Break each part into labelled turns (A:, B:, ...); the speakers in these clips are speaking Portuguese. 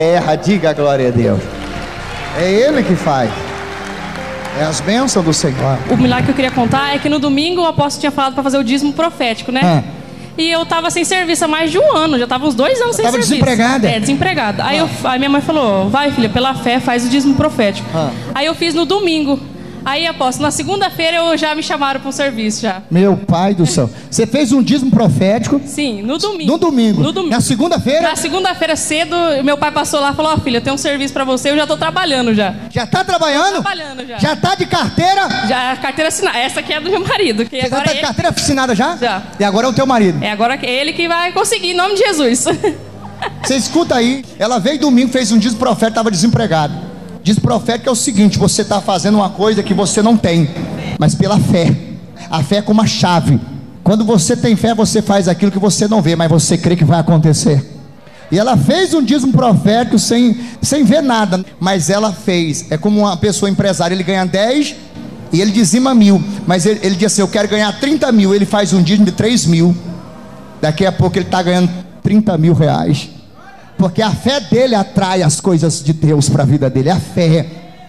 A: erra, diga a glória a Deus. É Ele que faz. É as bênçãos do Senhor.
B: O milagre que eu queria contar é que no domingo o apóstolo tinha falado para fazer o dízimo profético, né? E eu tava sem serviço há mais de um ano, já tava uns 2 anos sem serviço.
A: Desempregada?
B: É, desempregada. Aí minha mãe falou, vai filha, pela fé faz o dízimo profético. Aí eu fiz no domingo. Aí, apóstolo, na segunda-feira já me chamaram para um serviço já.
A: Meu pai do céu. Você fez um dízimo profético?
B: Sim, no domingo.
A: No domingo?
B: No domingo.
A: Na segunda-feira?
B: Na segunda-feira cedo, meu pai passou lá e falou, filha, eu tenho um serviço para você, eu já tô trabalhando já.
A: Já tá trabalhando?
B: Tô trabalhando já.
A: Já tá de carteira?
B: Já, carteira assinada. Essa aqui é do meu marido. Que
A: Você
B: agora
A: já tá de carteira assinada já?
B: Já.
A: E agora é o teu marido?
B: É agora ele que vai conseguir, em nome de Jesus.
A: Você escuta aí, ela veio domingo, fez um dízimo profético, estava desempregado. Dízimo profético é o seguinte: você está fazendo uma coisa que você não tem, mas pela fé. A fé é como uma chave. Quando você tem fé, você faz aquilo que você não vê, mas você crê que vai acontecer. E ela fez um dízimo profético sem ver nada, mas ela fez. É como uma pessoa empresária, ele ganha 10 e ele dizima 1.000, mas ele diz assim: eu quero ganhar 30 mil, ele faz um dízimo de 3 mil. Daqui a pouco ele está ganhando 30 mil reais. Porque a fé dele atrai as coisas de Deus para a vida dele. A fé.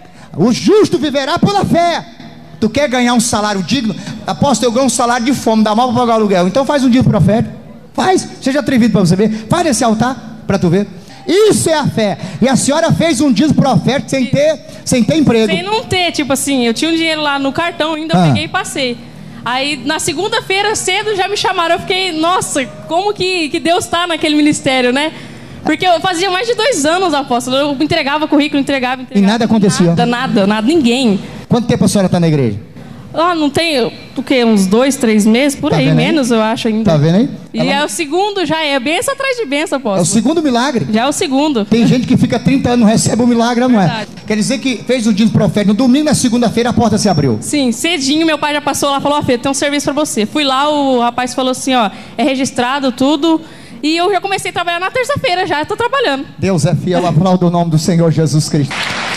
A: O justo viverá pela fé. Tu quer ganhar um salário digno? Apóstolo, eu ganho um salário de fome, dá mal para pagar o aluguel. Então faz um dízimo profético. Faz, seja atrevido para você ver. Faz nesse altar para tu ver. Isso é a fé. E a senhora fez um dízimo profético sem ter emprego.
B: Sem não ter, tipo assim, eu tinha um dinheiro lá no cartão ainda, eu peguei e passei. Aí na segunda-feira cedo já me chamaram. Eu fiquei, nossa, como que Deus está naquele ministério, né? Porque eu fazia mais de 2 anos, apóstolo. Eu entregava currículo, entregava.
A: E nada acontecia?
B: Nada, ninguém.
A: Quanto tempo a senhora está na igreja?
B: Não tem, o quê? Uns 2, 3 meses? Por aí, menos, eu acho ainda.
A: Tá vendo aí?
B: E é o segundo, já é benção atrás de benção, apóstolo.
A: É o segundo milagre.
B: Já é o segundo.
A: Tem gente que fica 30 anos, recebe um milagre, não é? Quer dizer que fez um dízimo profético no domingo, na segunda-feira a porta se abriu.
B: Sim, cedinho meu pai já passou lá e falou, Fê, tem um serviço pra você. Fui lá, o rapaz falou assim, é registrado tudo. E eu já comecei a trabalhar na terça-feira, já estou trabalhando.
A: Deus é fiel, aplauda o nome do Senhor Jesus Cristo.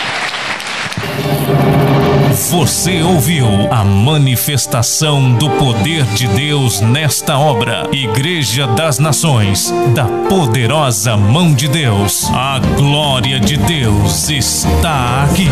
C: Você ouviu a manifestação do poder de Deus nesta obra. Igreja das Nações, da poderosa mão de Deus. A glória de Deus está aqui.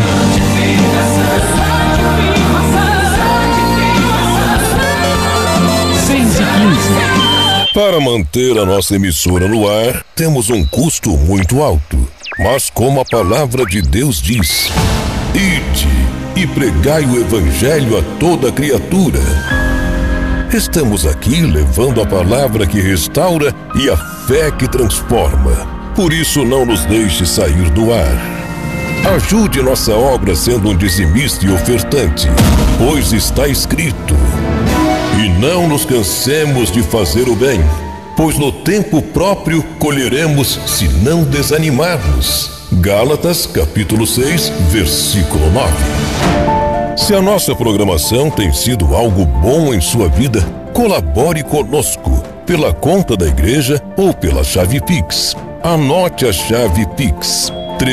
D: Para manter a nossa emissora no ar, temos um custo muito alto. Mas como a palavra de Deus diz: ide e pregai o evangelho a toda criatura. Estamos aqui levando a palavra que restaura e a fé que transforma. Por isso não nos deixe sair do ar. Ajude nossa obra sendo um dizimista e ofertante, pois está escrito: e não nos cansemos de fazer o bem, pois no tempo próprio colheremos se não desanimarmos. Gálatas capítulo 6, versículo 9. Se a nossa programação tem sido algo bom em sua vida, colabore conosco pela conta da igreja ou pela chave Pix. Anote a chave Pix: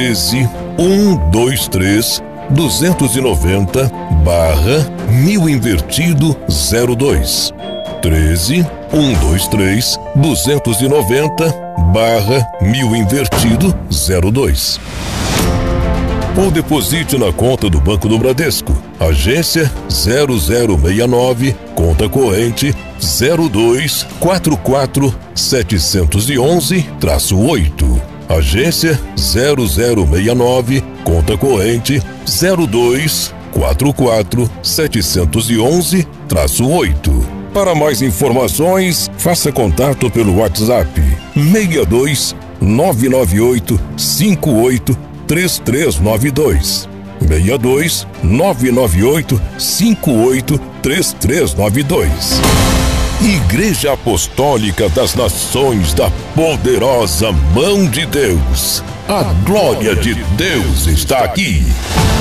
D: 13.123.290/1000 invertido 02. 13.123.290/1000 invertido 02. Ou deposite na conta do Banco do Bradesco, agência 0069, conta corrente 0244711-8. Agência 0069, conta corrente 0244711-8. Para mais informações, faça contato pelo WhatsApp 62 998 58 3392. 62 998 58 3392. Igreja Apostólica das Nações da poderosa mão de Deus. A glória de Deus está aqui.